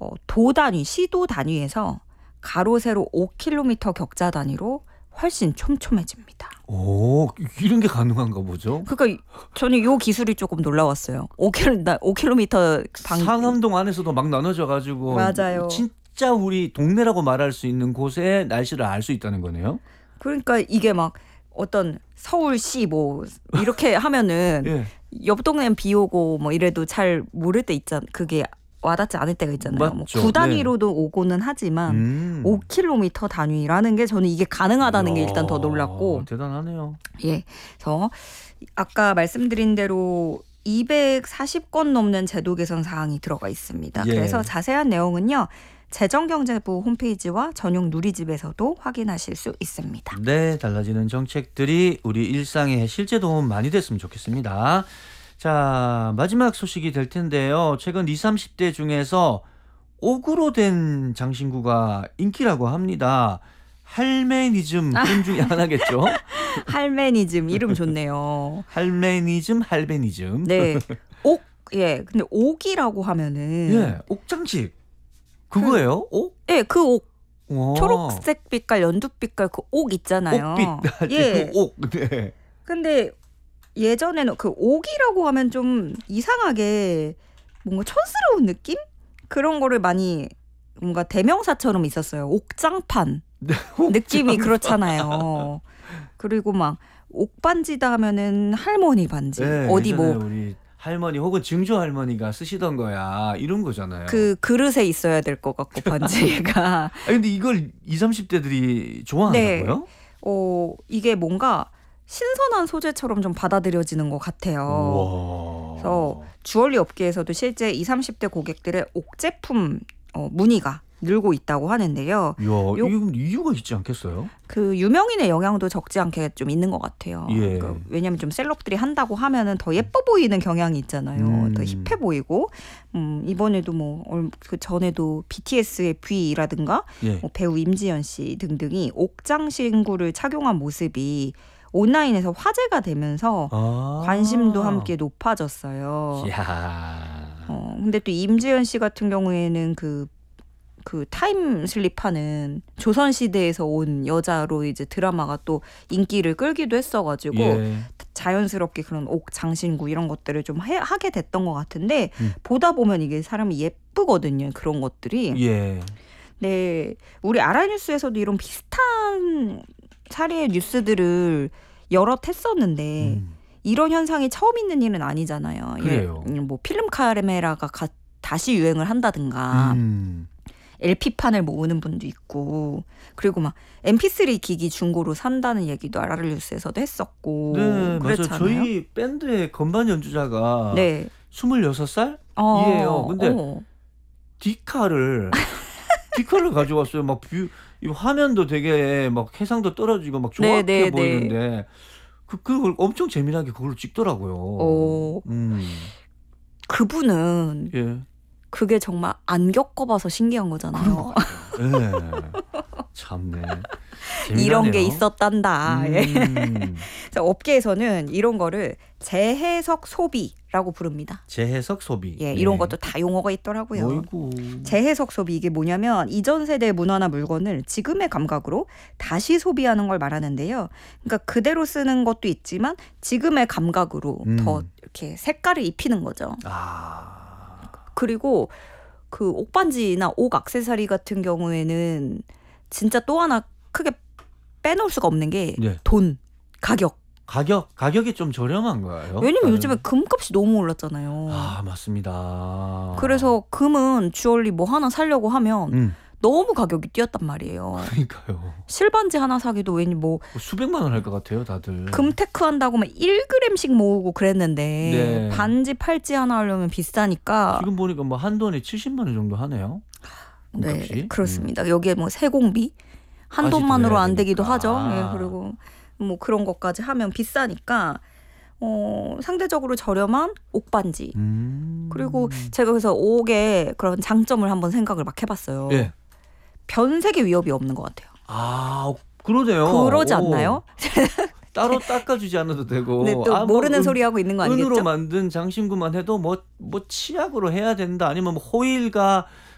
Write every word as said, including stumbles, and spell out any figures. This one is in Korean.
어, 도 단위, 시도 단위에서 가로 세로 오 킬로미터 격자 단위로 훨씬 촘촘해집니다. 오, 이런 게 가능한가 보죠? 그러니까 저는 이 기술이 조금 놀라웠어요. 오 킬로미터 방 상암동 안에서도 막 나눠져 가지고 맞아요. 진짜 우리 동네라고 말할 수 있는 곳의 날씨를 알 수 있다는 거네요. 그러니까 이게 막 어떤 서울시 뭐 이렇게 하면은 예. 옆 동네는 비 오고 뭐 이래도 잘 모를 때 있잖아. 그게 와닿지 않을 때가 있잖아요. 뭐 구 단위로도 네. 오고는 하지만 음. 오 킬로미터 단위라는 게 저는 이게 가능하다는 이야, 게 일단 더 놀랐고. 대단하네요. 예. 그래서 아까 말씀드린 대로 이백사십 건 넘는 제도 개선 사항이 들어가 있습니다. 예. 그래서 자세한 내용은요. 재정경제부 홈페이지와 전용 누리집에서도 확인하실 수 있습니다. 네, 달라지는 정책들이 우리 일상에 실제 도움 많이 됐으면 좋겠습니다. 자, 마지막 소식이 될 텐데요. 최근 이십, 삼십 대 중에서 옥으로 된 장신구가 인기라고 합니다. 할메니즘 그 중에 하나겠죠? 할메니즘 이름 좋네요. 할메니즘, 할베니즘. 네, 옥. 예, 근데 옥이라고 하면은 예, 옥장식 그거예요? 그, 옥? 예, 그 옥. 와. 초록색 빛깔, 연두 빛깔 그 옥 있잖아요. 옥빛. 예. 그 옥. 네. 근데 예전에는 그 옥이라고 하면 좀 이상하게 뭔가 촌스러운 느낌? 그런 거를 많이 뭔가 대명사처럼 있었어요. 옥장판. 네, 느낌이 그렇잖아요. 그리고 막 옥반지다 하면은 할머니 반지. 네, 어디 뭐 우리 할머니 혹은 증조 할머니가 쓰시던 거야. 이런 거잖아요. 그 그릇에 있어야 될 것 같고 반지가. 아니 근데 이걸 이십, 삼십 대들이 좋아한다고요? 네. 어, 이게 뭔가 신선한 소재처럼 좀 받아들여지는 것 같아요. 우와. 그래서 주얼리 업계에서도 실제 이십, 삼십 대 고객들의 옥 제품 어, 문의가 늘고 있다고 하는데요. 이야, 요, 이건 이유가 있지 않겠어요? 그 유명인의 영향도 적지 않게 좀 있는 것 같아요. 예. 그러니까 왜냐하면 좀 셀럽들이 한다고 하면은 더 예뻐 보이는 경향이 있잖아요. 음. 더 힙해 보이고. 음, 이번에도 뭐 그 전에도 비티에스의 V라든가 예. 뭐 배우 임지연 씨 등등이 옥장 신구를 착용한 모습이 온라인에서 화제가 되면서 아. 관심도 함께 높아졌어요. 이야. 어, 근데 또 임지연 씨 같은 경우에는 그 그 타임슬립하는 조선시대에서 온 여자로 이제 드라마가 또 인기를 끌기도 했어가지고 예. 자연스럽게 그런 옥 장신구 이런 것들을 좀 해, 하게 됐던 것 같은데 음. 보다 보면 이게 사람이 예쁘거든요. 그런 것들이. 예. 네, 우리 아라뉴스에서도 이런 비슷한 사례의 뉴스들을 여럿 했었는데 음. 이런 현상이 처음 있는 일은 아니잖아요. 그래요. 예, 뭐 필름 카메라가 가, 다시 유행을 한다든가 음. 엘피판을 모으는 분도 있고 그리고 막 엠피쓰리 기기 중고로 산다는 얘기도 아라뉴스에서도 했었고 네, 그렇잖아요. 맞아요. 저희 밴드의 건반 연주자가 네. 스물여섯 살? 어, 이에요. 근데 어. 디카를 디카를 가져왔어요. 막 뷰, 이 화면도 되게 막 해상도 떨어지고 막 조악해 네, 네, 보이는데 네. 그 그걸 엄청 재미나게 그걸로 찍더라고요. 어. 음. 그분은 예. 그게 정말 안 겪어봐서 신기한 거잖아요. 예. 참네. 이런 게 재미나네요. 있었단다. 음. 예. 그래서 업계에서는 이런 거를 재해석 소비라고 부릅니다. 재해석 소비. 예, 이런 것도 다 용어가 있더라고요. 어이구. 재해석 소비 이게 뭐냐면 이전 세대의 문화나 물건을 지금의 감각으로 다시 소비하는 걸 말하는데요. 그러니까 그대로 쓰는 것도 있지만 지금의 감각으로 음. 더 이렇게 색깔을 입히는 거죠. 아. 그리고 그 옥반지나 옥 액세서리 같은 경우에는 진짜 또 하나 크게 빼놓을 수가 없는 게 네. 돈, 가격. 가격 가격이 좀 저렴한 거예요. 왜냐면 다른... 요즘에 금값이 너무 올랐잖아요. 아, 맞습니다. 그래서 금은 주얼리 뭐 하나 사려고 하면 음. 너무 가격이 뛰었단 말이에요. 그러니까요. 실반지 하나 사기도 왠지 뭐 뭐 수백만 원 할 것 같아요, 다들. 금테크 한다고 막 일 그램씩 모으고 그랬는데 네. 반지 팔찌 하나 하려면 비싸니까. 지금 보니까 뭐 한 돈에 칠십만 원 정도 하네요. 금값이. 네, 그렇습니다. 음. 여기에 뭐 세공비 한 돈만으로 안 되기도 하죠. 네, 그리고 뭐 그런 것까지 하면 비싸니까 어, 상대적으로 저렴한 옥반지. 음. 그리고 제가 그래서 옥의 그런 장점을 한번 생각을 막 해봤어요. 네. 변색의 위협이 없는 것 같아요. 아, 그러네요. 그러지 오. 않나요? 따로 닦아주지 않아도 되고. 네, 또 아, 모르는 뭐 소리 하고 있는 거 아니겠죠? 은으로 만든 장신구만 해도 뭐, 뭐 치약으로 해야 된다. 아니면 뭐 호일과